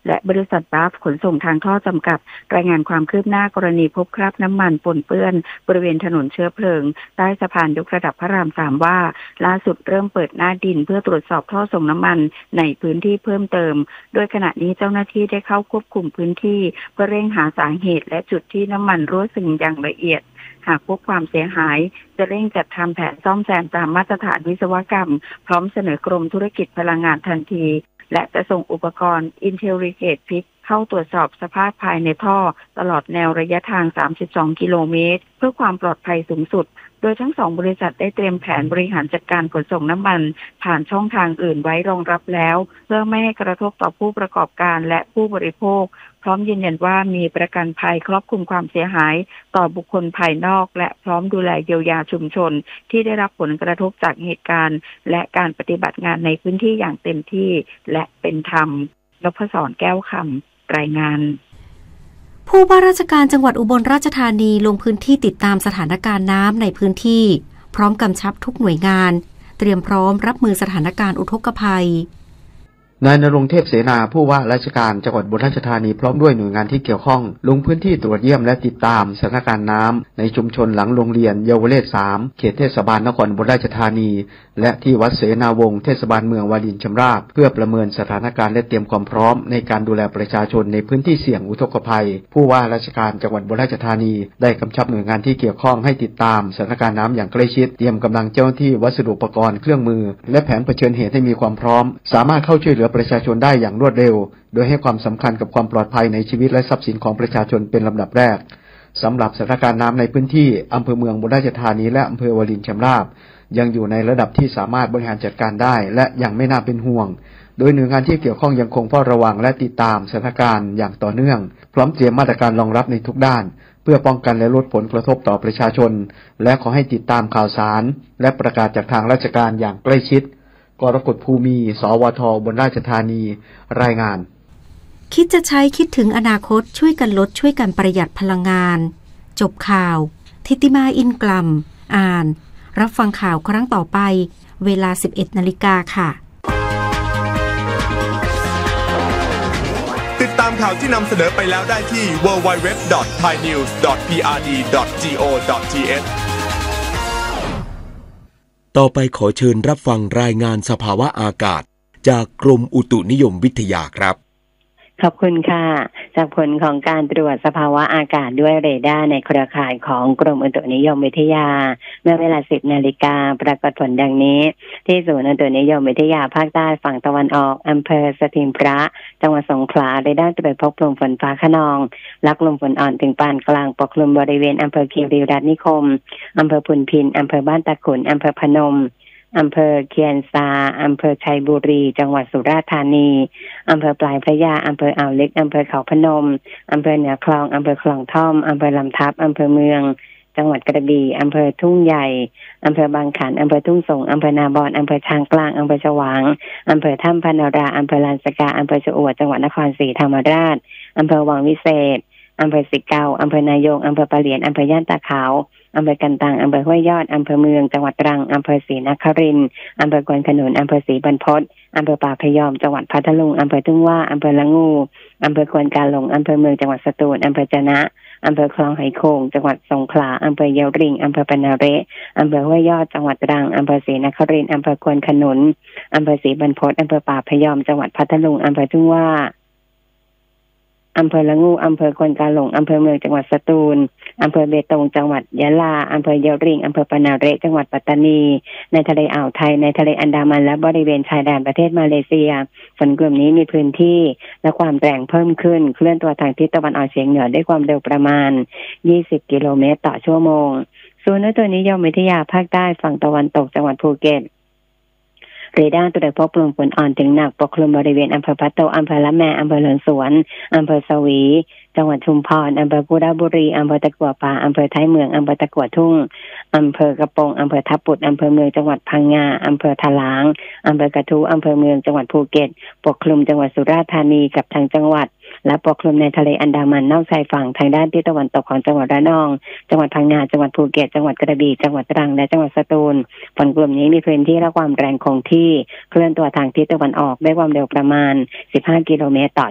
และบริษัทบัฟขนส่งทางท่อจำกัดรายงานความคืบหน้ากรณีพบคราบน้ำมันปนเปื้อนบริเวณถนนเชื้อเพลิงใต้สะพานยกระดับพระราม3ว่าล่าสุดเริ่มเปิดหน้าดินเพื่อตรวจสอบท่อส่งน้ำมันในพื้นที่เพิ่มเติมโดยขณะนี้เจ้าหน้าที่ได้เข้าควบคุมพื้นที่เพื่อเร่งหาสาเหตุและจุดที่น้ำมันรั่วซึมอย่างละเอียดหากพบความเสียหายจะเร่งจัดทำแผนซ่อมแซมตามมาตรฐานวิศวกรรมพร้อมเสนอกรมธุรกิจพลังงานทันทีและจะส่งอุปกรณ์ Intelligate Pick เข้าตรวจสอบสภาพภายในท่อตลอดแนวระยะทาง 32 กิโลเมตรเพื่อความปลอดภัยสูงสุดโดยทั้ง2บริษัทได้เตรียมแผนบริหารจัดการขนส่งน้ำมันผ่านช่องทางอื่นไว้รองรับแล้วเพื่อไม่ให้กระทบต่อผู้ประกอบการและผู้บริโภคพร้อมยืนยันว่ามีประกันภัยครอบคลุมความเสียหายต่อบุคคลภายนอกและพร้อมดูแลเยียวยาชุมชนที่ได้รับผลกระทบจากเหตุการณ์และการปฏิบัติงานในพื้นที่อย่างเต็มที่และเป็นธรรมนพศรแก้วคำรายงานผู้ว่าราชการจังหวัดอุบลราชธานีลงพื้นที่ติดตามสถานการณ์น้ำในพื้นที่พร้อมกำชับทุกหน่วยงานเตรียมพร้อมรับมือสถานการณ์อุทกภัยนายณรงค์เทพเสนาผู้ว่าราชการจังหวัดอุบลราชธานีพร้อมด้วยหน่วยงานที่เกี่ยวข้องลงพื้นที่ตรวจเยี่ยมและติดตามสถานการณ์น้ำในชุมชนหลังโรงเรียนเยาวเลศ3เขตเทศบาลนครอุบลราชธานีและที่วัดเสนาวงศ์เทศบาลเมืองวารินชำราบเพื่อประเมินสถานการณ์และเตรียมความพร้อมในการดูแลประชาชนในพื้นที่เสี่ยงอุทกภัยผู้ว่าราชการจังหวัดอุบลราชธานีได้กำชับหน่วยงานที่เกี่ยวข้องให้ติดตามสถานการณ์น้ำอย่างใกล้ชิดเตรียมกำลังเจ้าหน้าที่วัสดุอุปกรณ์เครื่องมือและแผนเผชิญเหตุให้มีความพร้อมสามารถเข้าช่วยเหลือประชาชนได้อย่างรวดเร็วโดยให้ความสำคัญกับความปลอดภัยในชีวิตและทรัพย์สินของประชาชนเป็นลำดับแรกสำหรับสถานการณ์น้ำในพื้นที่อำเภอเมืองอุบลราชธานีและอำเภอวารินชำราบยังอยู่ในระดับที่สามารถบริหารจัดการได้และยังไม่น่าเป็นห่วงโดยหน่วยงานที่เกี่ยวข้องยังคงเฝ้าระวังและติดตามสถานการณ์อย่างต่อเนื่องพร้อมเตรียมมาตรการรองรับในทุกด้านเพื่อป้องกันและลดผลกระทบต่อประชาชนและขอให้ติดตามข่าวสารและประกาศจากทางราชการอย่างใกล้ชิดกรกฎภูมิสวทอุบลราชธานีรายงานคิดจะใช้คิดถึงอนาคตช่วยกันลดช่วยกันประหยัดพลังงานจบข่าวทิติมาอินกลัมอ่านรับฟังข่าวครั้งต่อไปเวลา 11 นาฬิกาค่ะติดตามข่าวที่นำเสนอไปแล้วได้ที่ www.thainews.prd.go.th ต่อไปขอเชิญรับฟังรายงานสภาวะอากาศจากกรมอุตุนิยมวิทยาครับขอบคุณค่ะจากผลของการตรวจสภาวะอากาศด้วยเรดาร์ในเครือข่ายของกรมอุตุนิยมวิทยาเมื่อเวลา 10 นาฬิกาปรากฏผลดังนี้ที่ศูนย์อุตุนิยมวิทยาภาคใต้ฝั่งตะวันออกอำเภอสถิงพระจังหวัดสงขลาเรดาร์ตรวจพบกลุ่มฝนฟ้าคะนองและกลุ่มฝนอ่อนถึงปานกลางปกคลุมบริเวณอำเภอคีรีรัตน์นิคมอำเภอพุนพินอำเภอบ้านตะขุนอำเภอพนมอำเภอเคียนซาอำเภอชัยบุรีจังหวัดสุราษฎร์ธานีอำเภอปลายพระยาอำเภออ่าวเล็กอำเภอเขาพนมอำเภอเหนือคลองอำเภอคลองท่อมอำเภอลำทับอำเภอเมืองจังหวัดกระบี่อำเภอทุ่งใหญ่อำเภอบางขันอำเภอทุ่งสงอำเภอนาบอนอำเภอช้างกลางอำเภอฉวางอำเภอถ้ำพนาราอำเภอลานสกาอำเภอชะอวดจังหวัดนครศรีธรรมราชอำเภอวังวิเศษอำเภอสิเกาอำเภอนายงอำเภอปะเหลียนอำเภอย่านตาขาวอำเภอกันตังอำเภอห้วยยอดอำเภอเมืองจังหวัดตรังอำเภอศรีนครินทร์อำเภอกวนขนุนอำเภอศรีบรรพตอำเภอป่าพยอมจังหวัดพัทลุงอำเภอทุ่งว่าอำเภอละงูอำเภอควนกาหลงอำเภอเมืองจังหวัดสตูลอำเภอจะนะอำเภอคลองไหโขงจังหวัดสงขลาอำเภอเยาวริงอำเภอปะนาเระอำเภอห้วยยอดจังหวัดตรังอำเภอศรีนครินทร์อำเภอควนขนุนอำเภอศรีบรรพตอำเภอป่าพยอมจังหวัดพัทลุงอำเภอทุ่งว่าอำเภอละงูอำเภอควนกาหลงอำเภอเมืองจังหวัดสตูลอำเภอเบตงจังหวัดยะลาอำเภอเยาวริงอำเภอปะนาเระจังหวัดปัตตานีในทะเลอ่าวไทยในทะเลอันดามันและบริเวณชายแดนประเทศมาเลเซียฝนกลุ่มนี้มีพื้นที่และความแรงเพิ่มขึ้นเคลื่อนตัวทางทิศตะวันออกเฉียงเหนือด้วยความเร็วประมาณ20 กิโลเมตรต่อชั่วโมงศูนย์อุตุนิยมวิทยาภาคใต้ฝั่งตะวันตกจังหวัดภูเก็ตเรดาร์ตรวจพบกลุ่มฝนอ่อนถึงหนักปกคลุมบริเวณอำเภอพะโตอำเภอละแมอำเภอหลนสวนอำเภอสวีจังหวัดชุมพรอำเภอกุดาบุรีอำเภอตะกั่วป่าอำเภอท้ายเมืองอำเภอตะกั่วทุ่งอำเภอกระโปงอำเภอทับปุดอำเภอเมืองจังหวัดพังงาอำเภอถลางอำเภอกระทู้อำเภอเมืองจังหวัดภูเก็ตปกคลุมจังหวัดสุราษฎร์ธานีกับทางจังหวัดและปกคลุมในทะเลอันดามันนอกชายฝั่งทางด้านทิศตะวันตกของจังหวัดระนองจังหวัดพังงาจังหวัดภูเก็ตจังหวัดกระบี่จังหวัดตรังและจังหวัดสตูลฝนกลุ่มนี้มีพื้นที่และความแรงคงที่เคลื่อนตัวทางทิศตะวันออกด้วยความเร็วประมาณ15 กิโลเมตรต่อ